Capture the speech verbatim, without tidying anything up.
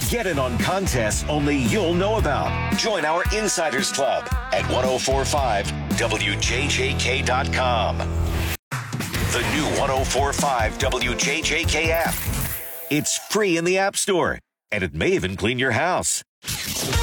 Get in on contests only you'll know about. Join our Insiders Club at ten forty-five W J J K dot com. The new ten forty-five W J J K app. It's free in the App Store, and it may even clean your house.